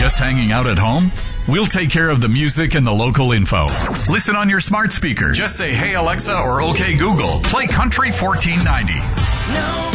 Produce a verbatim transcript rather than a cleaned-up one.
Just hanging out at home? We'll take care of the music and the local info. Listen on your smart speaker. Just say, "Hey Alexa," or "Okay Google, play Country fourteen ninety." No.